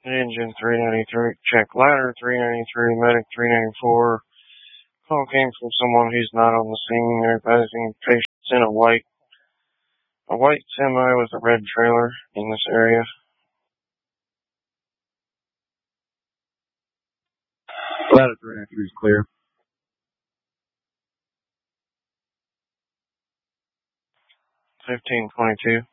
Engine 393, check ladder 393, medic 394. Call came from someone who's not on the scene. They're advising patients in a white semi with a red trailer in this area. Ladder 393 is clear. 1522.